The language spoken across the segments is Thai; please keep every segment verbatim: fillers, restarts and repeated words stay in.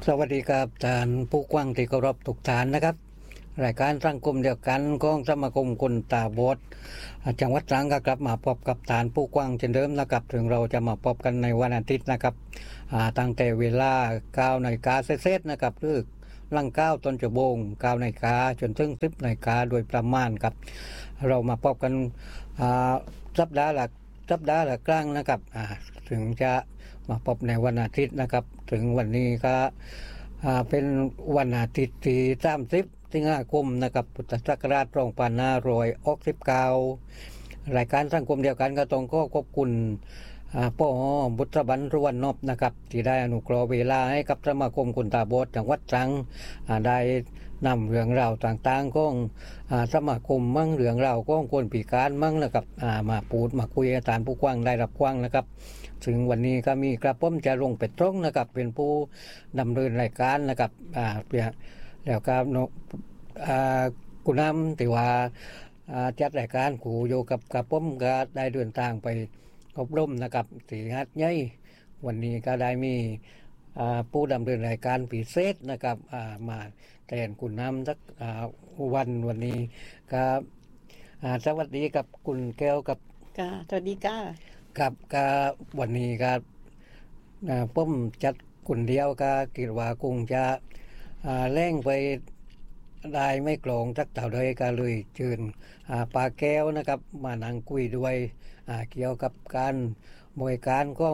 สวัสดีครับท่านผู้กว้างที่เคารพทุกท่านนะครับรายการสังคมเดียวกันของสมาคมคนตาบอดจังหวัดตรังก็กลับมาพบกับท่านผู้กว้างเช่นเดิมนะครับถึงเราจะมาพบกันในวันอาทิตย์นะครับตั้งแต่เวลาเก้านาฬิกาเศษๆนะครับหรือหลังเก้าต้นชั่วโมงเก้านาฬิกาจนถึงสิบนาฬิกาโดยประมาณครับเรามาพบกันสัปดาห์ละสัปดาห์ละครั้งนะครับถึงจะมาพบในวันอาทิตย์นะครับถึงวันนี้ก็เป็นวันอาทิตย์ที่สามสิบสิงหาคมนะครับพุทธศักราชสองพันห้าร้อยหกสิบเก้ารายการสังคมเดียวกันก็ต้องขอขอบคุณป้อบุตรบรรรวนนบนะครับที่ได้อนุเคราะห์เวลาให้กับสมาคมคนตาบอดจังหวัดตรังได้นำเรื่องราวต่างๆของสมาคมมั่งเรื่องราวของคนพิการมั่งนะครับมาพูดมาคุยอาจารย์ผู้กว้างได้รับกว้างนะครับถึงวันนี้ก็มีกระผมจะลงไปตรงนะครับเป็นผู้ดำเนินรายการนะครับอ่าแล้วก็คุณน้ำที่ว่าจัดรายการกูอยู่กับกระผมก็ได้เดินทางไปอบรมนะครับที่หัดใหญ่วันนี้ก็ได้มีผู้ดำเนินรายการพิเศษนะครับมาแทนคุณน้ำสักวันวันนี้ก็สวัสดีกับคุณแก้วกับค่ะสวัสดีค่ะครับก็วันนี้ก็ผมจัดคนเดียวก็คิดว่าคงจะแล่งไปได้ไม่กลงสักเท่าใดก็เลยเชิญปาแก้วนะครับมานั่งคุยด้วยเกี่ยวกับการบริการของ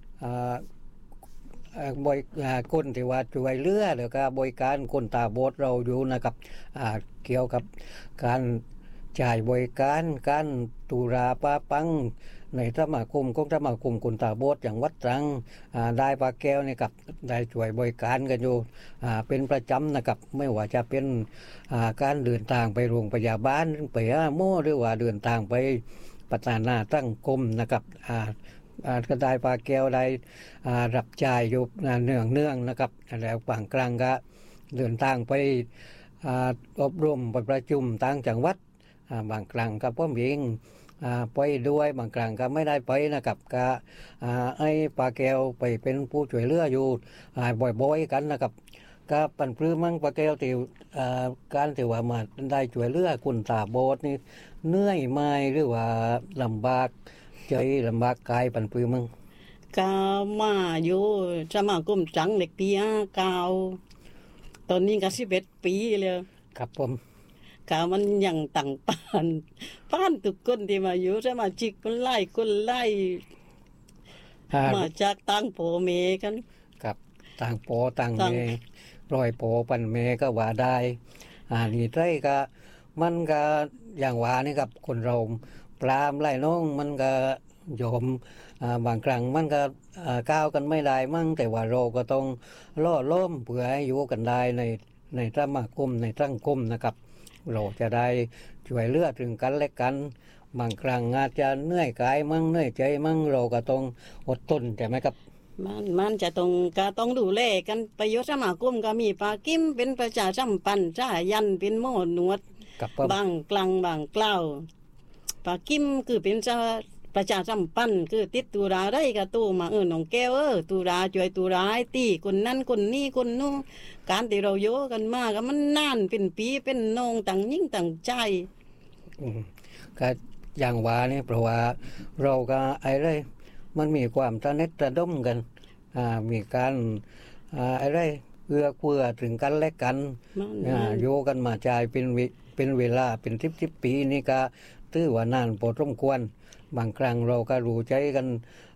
บริคนที่ว่าช่วยเหลือแล้วก็บริการคนตาบอดเราอยู่นะครับเกี่ยวกับการจ่ายบริการการตุลาปาปังในสมาคมของสมาคมคนตาบอดอย่างวัดตรังได้ปลาแก้วเนี่ยกับได้ช่วยบริการกันอยู่เป็นประจำนะครับไม่ว่าจะเป็นการเดินทางไปโรงพยาบาลไปหาหมอหรือว่าเดินทางไปพัฒนาตั้งกรมนะครับก็ได้ปลาแก้วได้รับจ่ายอยู่เนื่องเนื่องนะครับแล้วบางครั้งก็เดินทางไปอบรมไปประชุมต่างจังหวัดบางครั้งก็พ่อเองไปด้วยบางครั้งก็ไม่ได้ไปนะครับก็ไอ้ปลาแก้วไปเป็นผู้ช่วยเหลืออยู่บ่อยๆกันนะครับก็ปันปลื้มมั่งปลาแก้วที่การที่ว่ามาได้ช่วยเหลือคนตาบอดนี่เหนื่อยไหมหรือว่าลำบากใจลำบากกายปันปลื้มมั่งก็มาอยู่สมาคมจังเด็กปีห้าเก้าตอนนี้ก็สิบเอ็ดปีแล้วครับผมก็มันยังต่างปานปานทุกคนที่มาอยู่สมาชิกคนไล่คนไล่มาจากต่างพ่อแม่กันครับต่างพ่อต่างแม่ร้อยพ่อปันแม่ก็ว่าได้อ่านี่ได้ก็มันก็อย่างว่านี่ครับคนเราปรามไล่น้องมันก็ยอมบางครั้งมันก็ก้าวกันไม่ได้มั่งแต่ว่าเราก็ต้องล่อล้อมเพื่อให้อยู่กันได้ในในสมาคมในสังคมนะครับเราจะได้ช่วยเหลือถึงกันและกันบางครั้งอาจจะเหนื่อยกายมั่งเหนื่อยใจมั่งเราก็ต้องอดทนใช่ไหมครับมันมันจะต้องก็ต้องดูแลกันประโยชน์สมาคมก็มีปากิ้มเป็นประชาสัมพันธ์จ้ายันเป็นหมอหนวดบางกลางบางกล้าวปากิ้มคือเป็นจ้าประชาสัมพันธ์คือติดตุราได้ก็ตู้มาเออน้องแก้วเออตุราช่วยตุราให้ตีคนนั้นคนนี้คนนู้นการที่เราโยกันมาก็มันนานเป็นปีเป็นนองต่างยิ่งต่างใจก็อย่างว่านี่เพราะว่าเราก็ไอ้ไรมันมีความสนิทสนมกันอ่ามีการอ่าไอ้ไรเอื้อเฟื้อถึงกันและกันอ่าโยกันมาใจเป็นเป็นเวลาเป็นสิบสิบปีนี่ก็ถือว่านานพอสมควรบางครั้งเราก็รู้ใจกัน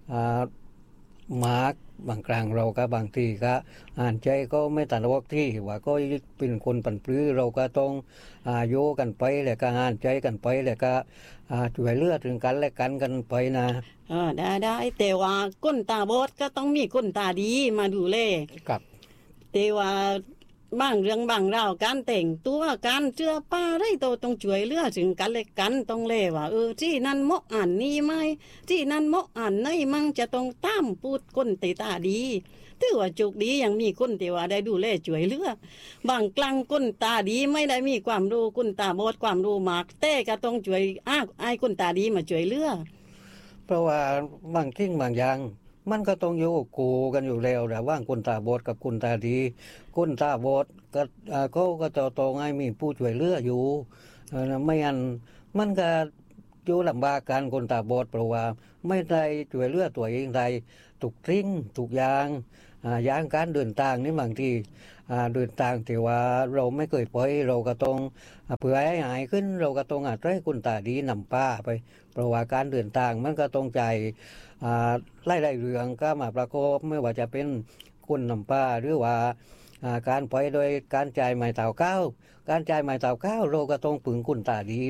มากบางครั้งเราก็บางทีก็อ่านใจก็ไม่ตัดวอกที่ว่าก็เป็นคนปั่นปลื้อเราก็ต้องโยกันไปแล้วก็อ่านใจกันไปแล้วก็ช่วยเหลือถึงกันและกันกันไปนะเออได้ได้แต่ว่าคนตาบอดก็ต้องมีคนตาดีมาดูแลครับแต่ว่าบางเรื่องบางราวการแต่งตัวการเสื้อผ้าได้โตต้องช่วยเหลือถึงกันและกันต้องเล่ว่าเออที่นั่นเหมาะอ่านนี่ไหมที่นั่นเหมาะอ่านไหนมั่งจะต้องตามพูดคนตาดีถือว่าจุกดียังมีคนที่ว่าได้ดูแลช่วยเหลือบางกลางคนตาดีไม่ได้มีความรู้คนตาบอดความรู้มากแต่ก็ต้องช่วยอ้าไอ้คนตาดีมาช่วยเหลือเพราะว่าบางทิ้งบางอย่างมันก็ต้องอยู่กูกันอยู่แล้วระหว่างคนตาบอดกับคนตาดีคนตาบอดก็อ่าเขาก็จะต้องให้มีผู้ช่วยเหลืออยู่เออไม่งั้นมันก็อยู่ลำบากกันคนตาบอดเพราะว่าไม่ได้ช่วยเหลือตัวเองได้ทุกสิ่งทุกอย่างอ่าอย่างการเดินทางนี่บางทีอ่าเดินทางที่ว่าเราไม่เคยไปเราก็ต้องอ่าเผื่อให้หายขึ้นเราก็ต้องอาจจะให้คนตาดีนำป้าไปเพราะว่าการเดินทางมันก็ต้องใจาย อ่าไล่ไล่เรื่องก็มาประกอบไม่ว่าจะเป็นคุณนำป้าหรือว่าอ่าการปล่อยโดยการจ่ายไม้เต่าเก้าการจ่ายไม้เต่าเก้าเราก็ต้องปึงคุณตาดี